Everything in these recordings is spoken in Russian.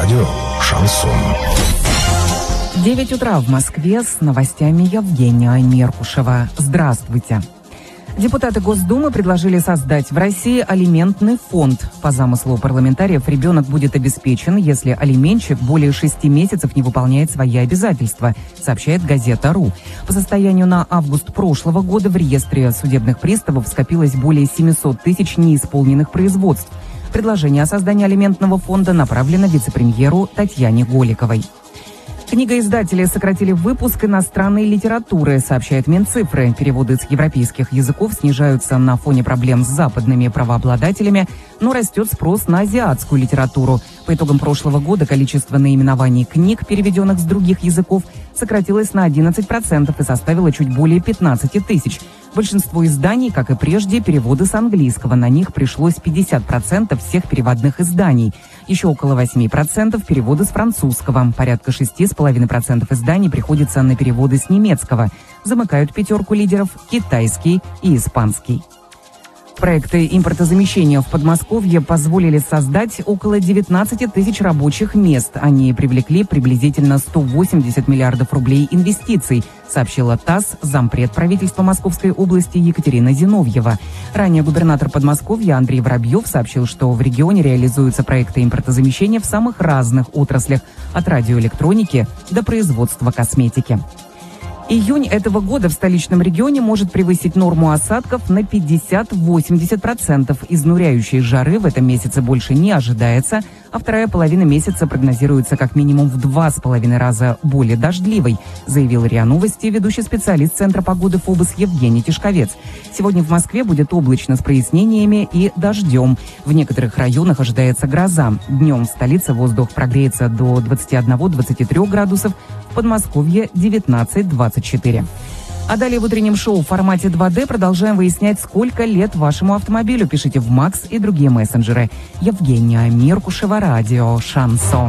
Радио «Шансон». 9 утра в Москве, с новостями Евгения Меркушева. Здравствуйте. Депутаты Госдумы предложили создать в России алиментный фонд. По замыслу парламентариев, ребенок будет обеспечен, если алиментщик более 6 месяцев не выполняет свои обязательства, сообщает газета.ру. По состоянию на август прошлого года в реестре судебных приставов скопилось более 700 тысяч неисполненных производств. Предложение о создании алиментного фонда направлено вице-премьеру Татьяне Голиковой. Книгоиздатели сократили выпуск иностранной литературы, сообщает Минцифры. Переводы с европейских языков снижаются на фоне проблем с западными правообладателями, но растет спрос на азиатскую литературу. По итогам прошлого года количество наименований книг, переведенных с других языков, сократилось на 11% и составило чуть более 15 тысяч. Большинство изданий, как и прежде, переводы с английского. На них пришлось 50% всех переводных изданий. Еще около 8% переводы с французского. Порядка 6,5% изданий приходится на переводы с немецкого. Замыкают пятерку лидеров китайский и испанский. Проекты импортозамещения в Подмосковье позволили создать около 19 тысяч рабочих мест. Они привлекли приблизительно 180 миллиардов рублей инвестиций, сообщила ТАСС зампред правительства Московской области Екатерина Зиновьева. Ранее губернатор Подмосковья Андрей Воробьев сообщил, что в регионе реализуются проекты импортозамещения в самых разных отраслях, от радиоэлектроники до производства косметики. Июнь этого года в столичном регионе может превысить норму осадков на 50-80%. Изнуряющей жары в этом месяце больше не ожидается, а вторая половина месяца прогнозируется как минимум в 2,5 раза более дождливой, заявил РИА Новости ведущий специалист Центра погоды ФОБОС Евгений Тишковец. Сегодня в Москве будет облачно с прояснениями и дождем. В некоторых районах ожидается гроза. Днем в столице воздух прогреется до 21-23 градусов, в Подмосковье 19-24. А далее в утреннем шоу в формате 2D продолжаем выяснять, сколько лет вашему автомобилю. Пишите в МАКС и другие мессенджеры. Евгения Меркушева, радио «Шансон».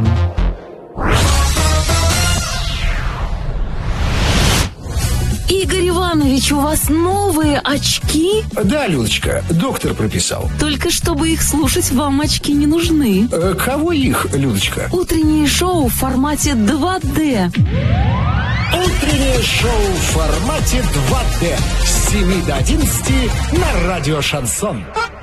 Игорь Иванович, у вас новые очки? Да, Людочка, доктор прописал. Только чтобы их слушать, вам очки не нужны. Кого их, Людочка? Утреннее шоу в формате 2D. Утреннее шоу в формате 2D с 7 до 11 на радио «Шансон».